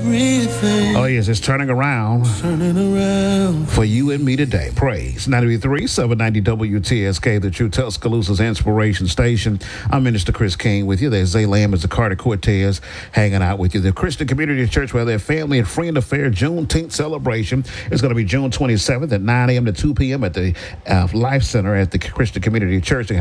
everything. Oh, yes, it's turning around for you and me today. Praise 93, 790 WTSK, the True Tuscaloosa's Inspiration Station. I'm Minister Chris King with you. There's Zay Lamb as the Carter Cortez hanging out with you. The Christian Community Church, where their family and friend affair Juneteenth celebration is going to be June 27th at 9 a.m. to 2 p.m. at the Life Center at the Christian Community Church. They have